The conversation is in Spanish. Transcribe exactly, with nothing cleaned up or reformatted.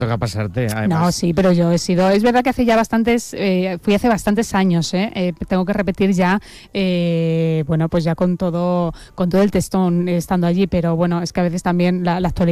Toca pasarte, además. No, sí, pero yo he sido... Es verdad que hace ya bastantes... Eh, fui hace bastantes años, ¿eh? Eh, tengo que repetir ya, eh, bueno, pues ya con todo, con todo el testón estando allí, pero bueno, es que a veces también la, la actualidad